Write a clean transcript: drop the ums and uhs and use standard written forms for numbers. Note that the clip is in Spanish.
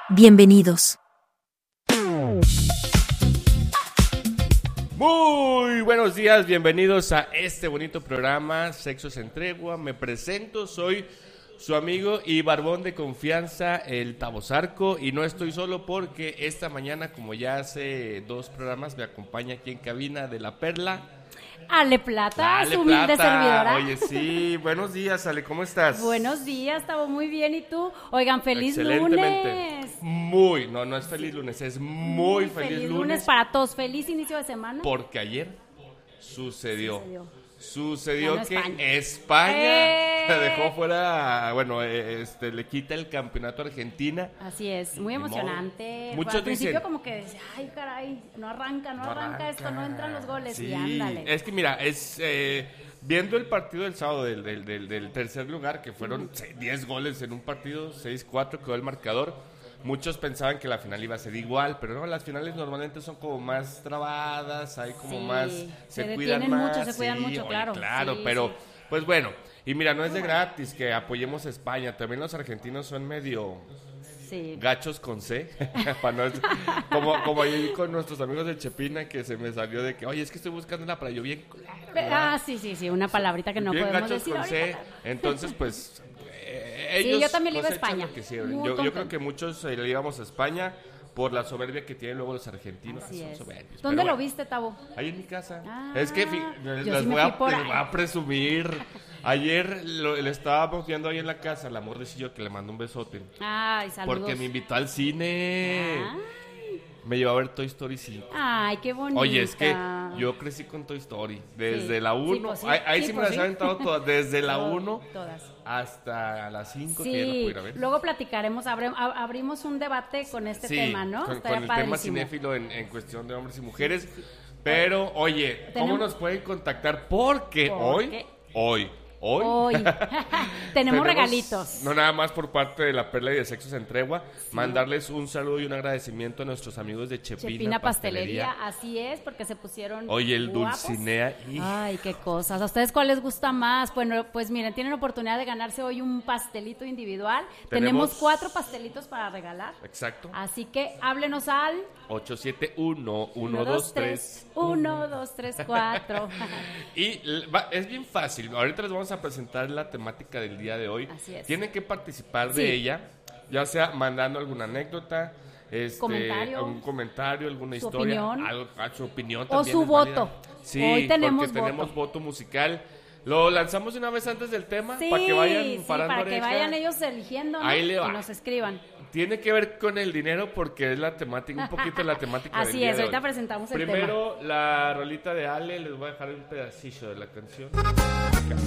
Bienvenidos. Muy buenos días, bienvenidos a este bonito programa Sexos en Tregua. Me presento, soy su amigo y barbón de confianza, el Tavo Zarco, y no estoy solo porque esta mañana, como ya hace 2 programas, me acompaña aquí en cabina de La Perla Ale Plata, Ale su humilde Plata. servidora. Oye, sí, buenos días, Ale, ¿cómo estás? Buenos días, estaba muy bien, ¿y tú? Oigan, feliz Excelentemente. lunes. No es feliz lunes, es muy feliz lunes. Para todos, feliz inicio de semana. Porque ayer sucedió Ganó que España. España se dejó fuera, le quita el campeonato a Argentina. Así es, muy Ni modo. emocionante. Muchos Al principio dicen, como que decía, ay caray, no arranca esto, no entran los goles. Sí, Y ándale. es que mira, viendo el partido del sábado del tercer lugar, que fueron 10 goles en un partido, 6-4 quedó el marcador. Muchos pensaban que la final iba a ser igual, pero no, las finales normalmente son como más trabadas, hay como Sí, más, se cuidan detienen más. mucho, se cuidan mucho, oye, claro. Claro, Sí, pero sí. pues bueno, y mira, no es de gratis que apoyemos a España, también los argentinos son medio Sí. gachos con C, como ahí con nuestros amigos de Chepina, que se me salió de que, oye, es que estoy buscando una para yo bien Ah, sí, una palabrita que no bien podemos gachos decir con C, ahorita. entonces pues ellos yo también le iba a cosechan España. lo que siembran. Muy Yo creo contenta. que muchos le íbamos a España por la soberbia que tienen luego los argentinos, Así son es. soberbios. ¿Dónde Pero lo bueno, viste, Tavo? ahí en mi casa. Ah, Es que yo les sí me voy fui por les ahí. voy a presumir. Ayer le estábamos viendo ahí en la casa, el amor de Sillo, que le mando un besote. Ay, saludos. Porque me invitó al cine. Me llevó a ver Toy Story 5. Ay, qué bonito. Oye, es que yo crecí con Toy Story. Desde Sí. la 1. Sí, pues sí. Ahí Sí, sí me pues las sí. he aventado todas. Desde la 1 Todas. hasta la 5, que ya no Sí, puedo ir a ver. luego platicaremos, abrimos un debate con este tema, ¿no? Con Estaría el tema padrísimo. cinéfilo en cuestión de hombres y mujeres. Pero, oye, ¿cómo Tenemos- nos pueden contactar? Porque Porque hoy, Hoy tenemos regalitos. No nada más por parte de La Perla y de Sexos en Tregua, mandarles un saludo y un agradecimiento a nuestros amigos de Chepina Pastelería, así es, porque se pusieron Oye, el guapos. Dulcinea. Ay, qué cosas. ¿A ustedes cuál les gusta más? Bueno, pues miren, tienen oportunidad de ganarse hoy un pastelito individual. Tenemos 4 pastelitos para regalar. Exacto. Así que háblenos al 871-123. 1, 2, 3, 4. Y es bien fácil. Ahorita les vamos a presentar la temática del día de hoy. Así es. Tienen que participar Sí. de ella, ya sea mandando alguna anécdota, Comentario. algún comentario, alguna Su historia, opinión. su opinión O también su es válida. voto. Sí, Hoy tenemos porque tenemos voto. voto musical. Lo lanzamos de una vez antes del tema Sí, para que vayan sí, parando para que oreja. vayan ellos eligiendo, ¿no? Ahí le va. Y nos escriban. Tiene que ver con el dinero porque es la temática, un poquito la temática del Así día es, de ahorita hoy. presentamos el Primero, la rolita de Ale, les voy a dejar un pedacillo de la canción.